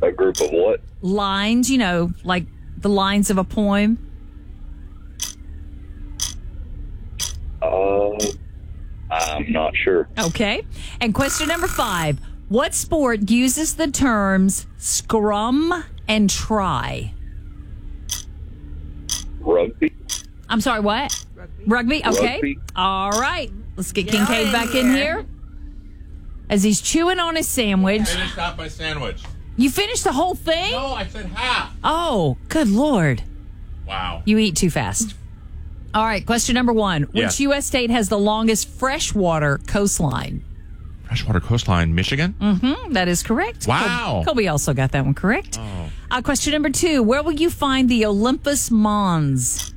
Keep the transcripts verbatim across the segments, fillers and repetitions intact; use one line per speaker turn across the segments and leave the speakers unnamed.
A group of what?
Lines, you know, like the lines of a poem.
Uh, I'm not sure.
Okay. And question number five. What sport uses the terms scrum and try?
Rugby.
I'm sorry, what?
Rugby.
Rugby? Okay.
Rugby.
All right. Let's get
Get
Kincaid
in
back in
here.
here. As he's chewing on his sandwich.
Finished off my sandwich.
You finished the whole thing?
No, I said half.
Oh, good Lord.
Wow.
You eat too fast. All right, question number one. Which
Yes.
U S state has the longest freshwater coastline?
Freshwater coastline, Michigan?
Mm-hmm, that is correct.
Wow.
Col- Colby also got that one correct.
Oh.
Uh, question number two. Where will you find the Olympus Mons?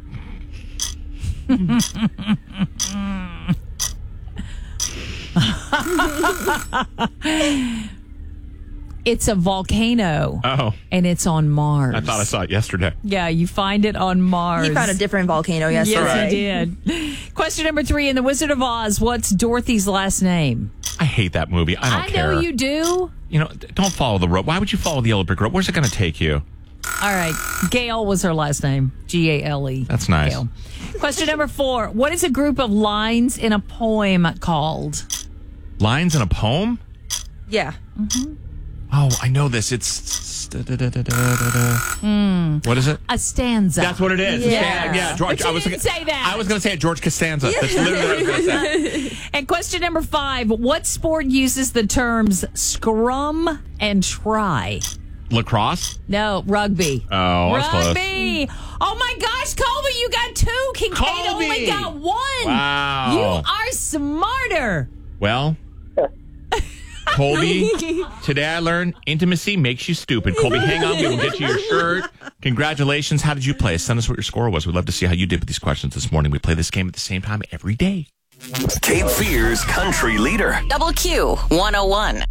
It's a volcano.
Oh.
And it's on Mars.
I thought I saw it yesterday.
Yeah, you find it on Mars.
He found a different volcano yesterday.
Yes, he did. Question number three. In The Wizard of Oz, what's Dorothy's last name?
I hate that movie. I don't
I
care.
know you do.
You know, don't follow the road. Why would you follow the yellow brick road? Where's it going to take you?
All right. Gail was her last name. G A L E.
That's nice.
Gail. Question number four. What is a group of lines in a poem called?
Lines in a poem?
Yeah.
Oh, I know this. It's... da, da, da, da, da, da.
Mm.
What is it?
A stanza.
That's what it is.
Yeah.
Yeah, yeah. George.
But you
I was
didn't
gonna,
say that.
I was going to say it, George Costanza. That's literally what I was going to say.
And question number five. What sport uses the terms scrum and try?
Lacrosse?
No, rugby.
Oh, that's close.
Rugby. Oh my gosh, Colby, you got two. Kincaid
Colby.
only got one.
Wow.
You are smarter.
Well, Colby, today I learned intimacy makes you stupid. Colby, hang on. We will get you your shirt. Congratulations. How did you play? Send us what your score was. We'd love to see how you did with these questions this morning. We play this game at the same time every day.
Cape Fear's country leader.
Double Q one oh one.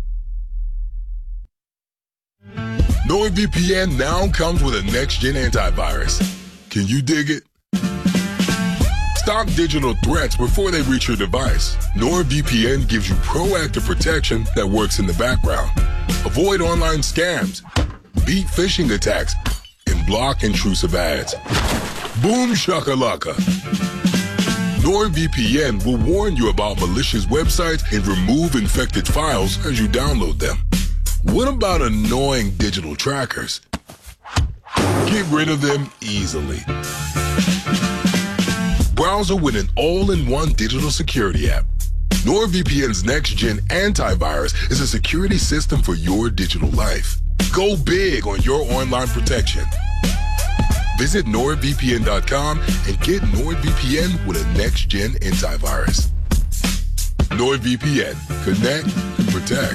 NordVPN now comes with a next-gen antivirus. Can you dig it? Stop digital threats before they reach your device. NordVPN gives you proactive protection that works in the background. Avoid online scams, beat phishing attacks, and block intrusive ads. Boom shakalaka. NordVPN will warn you about malicious websites and remove infected files as you download them. What about annoying digital trackers? Get rid of them easily. Browser with an all-in-one digital security app. NordVPN's next-gen antivirus is a security system for your digital life. Go big on your online protection. Visit nord V P N dot com and get NordVPN with a next-gen antivirus. NordVPN. Connect and protect.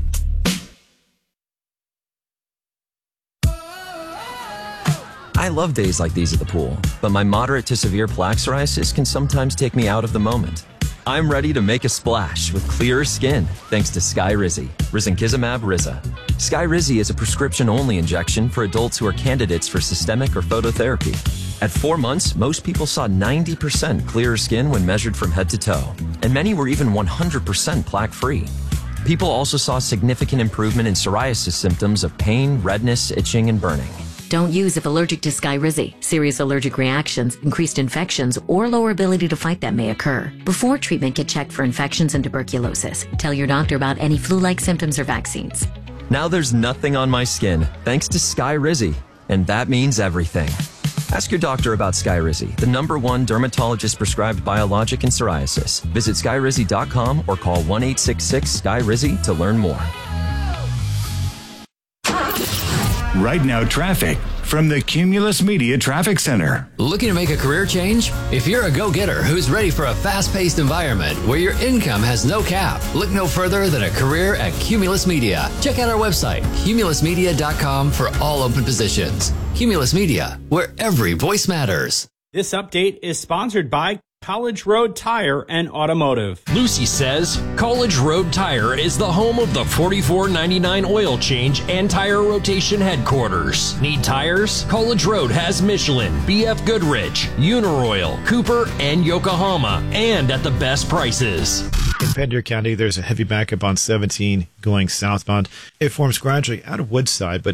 I love days like these at the pool, but my moderate to severe plaque psoriasis can sometimes take me out of the moment. I'm ready to make a splash with clearer skin thanks to Skyrizi, risankizumab Riza. Skyrizi is a prescription-only injection for adults who are candidates for systemic or phototherapy. At four months, most people saw ninety percent clearer skin when measured from head to toe, and many were even one hundred percent plaque-free. People also saw significant improvement in psoriasis symptoms of pain, redness, itching, and burning.
Don't use if allergic to Skyrizi. Serious allergic reactions, increased infections, or lower ability to fight them may occur. Before treatment, get checked for infections and tuberculosis. Tell your doctor about any flu-like symptoms or vaccines.
Now there's nothing on my skin thanks to Skyrizi, and that means everything. Ask your doctor about Skyrizi, the number one dermatologist-prescribed biologic in psoriasis. Visit skyrizi dot com or call one eight six six Sky Rizi to learn more.
Right now, traffic from the Cumulus Media Traffic Center.
Looking to make a career change? If you're a go-getter who's ready for a fast-paced environment where your income has no cap, look no further than a career at Cumulus Media. Check out our website, cumulus media dot com, for all open positions. Cumulus Media, where every voice matters.
This update is sponsored by College Road Tire and Automotive.
Lucy says College Road Tire is the home of the forty-four ninety-nine oil change and tire rotation headquarters. Need tires? College Road has Michelin, B F Goodrich, Uniroyal, Cooper, and Yokohama, and at the best prices.
In Pender County, there's a heavy backup on seventeen going southbound. It forms gradually out of Woodside, but